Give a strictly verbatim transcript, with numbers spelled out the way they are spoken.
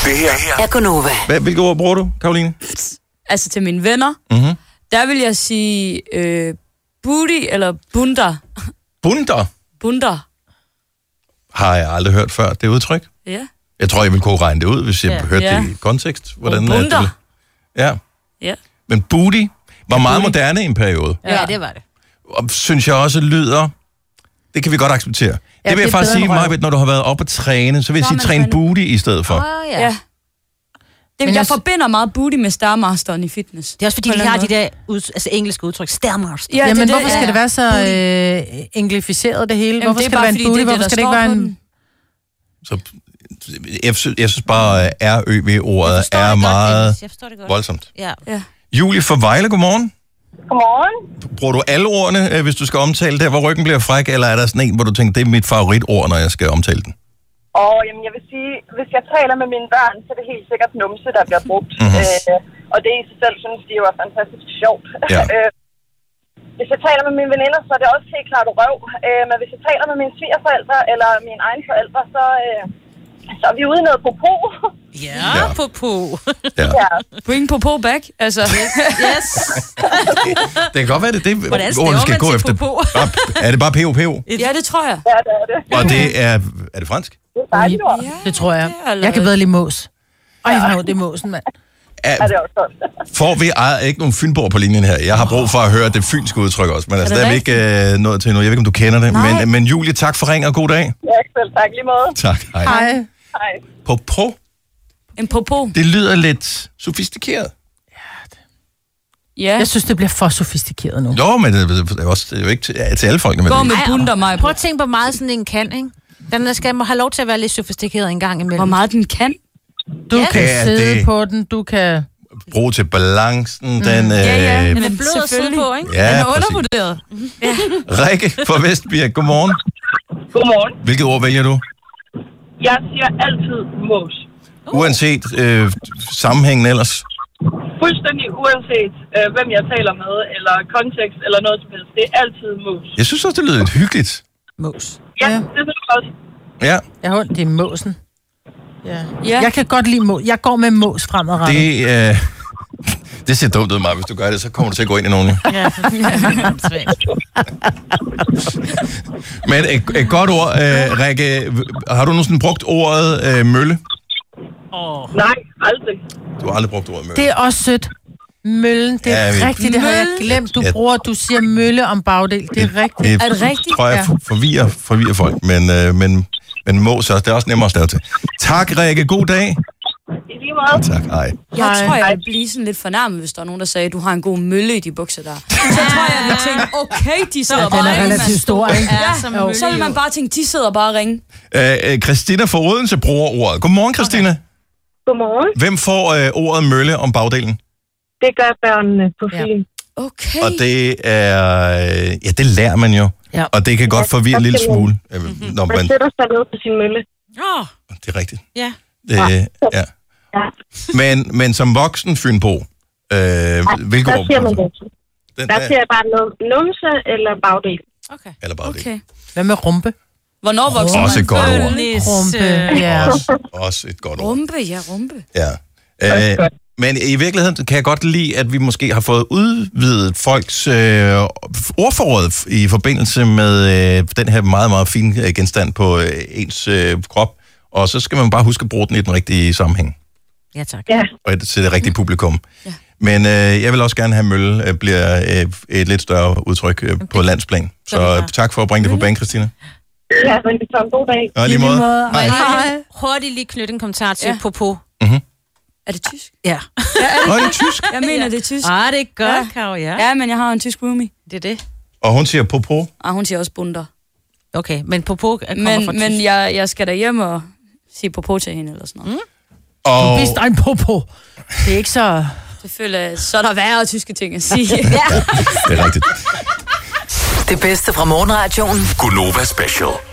Det her er Gonova. Hvilke ord bruger du, Karoline? Altså til mine venner, mm-hmm. der vil jeg sige øh, booty eller bunder. Bunder? Bunder. Har jeg aldrig hørt før, det udtryk? Ja. Jeg tror, jeg ville kunne regne det ud, hvis jeg ja. hørte ja. det i kontekst. Hvordan bunder. Det ja. ja. Men booty var ja, meget booty. moderne i en periode. Ja, det var det. Og synes jeg også lyder... Det kan vi godt acceptere. Ja, det vil jeg faktisk sige, Majbet, når du har været oppe at træne, så vil jeg sige, træne booty i stedet for. Oh, ja. ja. Det, jeg, jeg forbinder meget booty med Stairmasteren i fitness. Det er også fordi, de har de der ud, altså engelske udtryk. Stairmaster. Ja, Jamen, det, hvorfor det, skal ja. det være så øh, englificeret det hele? Jamen, hvorfor det skal det være en booty? Hvorfor skal det ikke være en... Så, jeg, synes, jeg synes bare, at R Ø V-ordet er meget voldsomt. Ja. ja. Julie fra Vejle, godmorgen. Godmorgen. Bruger du alle ordene, hvis du skal omtale der, hvor ryggen bliver fræk, eller er der sådan en, hvor du tænker, det er mit favoritord, når jeg skal omtale den? Åh, oh, jamen jeg vil sige, hvis jeg taler med mine børn, så er det helt sikkert numse, der bliver brugt. Mm-hmm. Øh, og det i sig selv synes de jo er fantastisk sjovt. Ja. øh, hvis jeg taler med mine veninder, så er det også helt klart røv. Øh, men hvis jeg taler med mine svigerforældre eller mine egne forældre, så, øh, så er vi ude i noget popo. Ja, ja. popo. Ja. ja. Bring popo back, altså. Yes. Det kan godt være, det er det, hvordan orden skal gå efter. Er det bare P O P O? Ja, det tror jeg. Ja, det er det. Og det er, er det fransk? Det er dejligt ord. Ja, det tror jeg. Jeg kan bedre lide mås. Ej, hvor det er måsen, mand. Er, ja, det er også godt. Får vi ej, ikke nogen fynborg på linjen her? Jeg har brug for at høre det fynske udtryk også, men altså, der er vi ikke uh, nået til nu. Jeg ved ikke, om du kender det. Men, men Julie, tak for ring og god dag. Ja, selv tak lige måde. Tak, hej. Hej. Hej. Popo? En popo? Det lyder lidt sofistikeret. Ja. Jeg synes, det bliver for sofistikeret nu. Jo, men det er, også, det er jo ikke til, til alle folk. Gå med bunder, mig. Prøv at tænke på meget sådan en kan, ikke? Den skal have lov til at være lidt sofistikeret en gang imellem. Hvor meget den kan? Du ja. kan ja, sidde det... på den, du kan... bruge til balancen, mm. den... Ja, ja, øh... den er blød at sidde på, ikke? Ja, den er undervurderet. Ja. Rikke fra Vestbjerg, godmorgen. Godmorgen. Hvilket ord vælger du? Jeg siger altid mås. Uh. Uanset øh, sammenhængen ellers? Fuldstændig uanset, øh, hvem jeg taler med, eller kontekst, eller noget som helst. Det er altid mås. Jeg synes også, det lyder lidt hyggeligt. Mås. Ja, ja. det synes jeg også. Ja. Jeg holdt det er måsen. Ja. Ja. Jeg kan godt lide mås. Jeg går med mås fremadrettet. Det, øh, det ser dumt ud, Maja. Hvis du gør det, så kommer du til at gå ind i nogen. Ja. Men et, et godt ord, øh, Rikke. Har du nogensinde brugt ordet øh, mølle? Oh. Nej, aldrig. Du har aldrig brugt ordet mølle. Det er også sødt. Møllen, det er ja, rigtigt, det har jeg glemt. Du bruger, du siger mølle om bagdel. Det er rigtigt. Det, er det rigtigt? tror jeg forvirrer, forvirrer folk, men, øh, men, men må så, det er også nemmere at stave til. Tak, Rikke. God dag. I lige meget. Tak, hej. Jeg hej. tror, jeg ville blive sådan lidt fornærmet, hvis der er nogen, der sagde, du har en god mølle i de bukser der. Så tror jeg, jeg ville tænke, okay, de sidder ja, bare den er relativt stor, ikke? Ja, ja. Så vil man bare tænke, de sidder bare og ringe. Øh, Christina fra Odense bruger ordet. Godmorgen, Christina. Okay. Godmorgen. Hvem får øh, ordet mølle om bagdelen? Det gør børnene på film. Ja. Okay. Og det er... Øh, ja, det lærer man jo. Ja. Og det kan godt forvirre en lille smule. Øh, mm-hmm. når man... man sætter sig ned på sin mølle. Åh. Oh. Det er rigtigt. Ja. Det, ja. ja. Men, men som voksen fynbo, øh, ja, hvilke ord? Siger man det. Den, der siger jeg bare noget numse eller bagdel. Okay. Eller bagdel. Okay. Hvad med rumpe? Hvornår vokser man? Også et godt ord. Rumpe, ja. Også, også et godt ord. Rumpe, ja, rumpe. Ja. Øh, men i virkeligheden kan jeg godt lide, at vi måske har fået udvidet folks øh, ordforråd i forbindelse med øh, den her meget, meget fine øh, genstand på øh, ens øh, krop. Og så skal man bare huske at bruge den i den rigtige sammenhæng. Ja, tak. Ja. Og til det rigtige publikum. Ja. Men øh, jeg vil også gerne have, at mølle øh, bliver øh, et lidt større udtryk øh, på landsplan. Så tak for at bringe det på banen, Christina. Ja, men det er en god dag. Og lige måde. Hej. Hej. Hurtigt lige knytte en kommentar til ja. Popo. Mm-hmm. Er det tysk? Ja. Ja, er det? Nå, er det tysk? Jeg mener, det er tysk. Ah, det er godt, ja. Karo, ja. Ja, men jeg har en tysk roomie. Det er det. Og hun siger popo? Ah, hun siger også bunder. Okay, men popo kommer men, fra tysk. Men jeg, jeg skal derhjem og sige popo til hende eller sådan noget. Mm. Og... Du vidste en popo. Det er ikke så... Selvfølgelig, så er der værre tyske ting at sige. Ja, det er rigtigt. Det bedste fra morgenradioen. Gonova Special.